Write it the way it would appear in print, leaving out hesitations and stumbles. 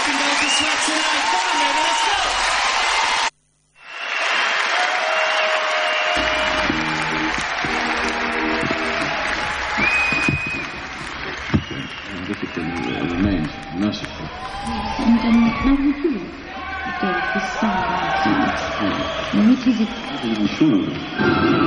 Talking about the sweat tonight. Come on, baby, let's go. Difficulty remains merciful. Now would you take this song? What is it? I'm not even sure.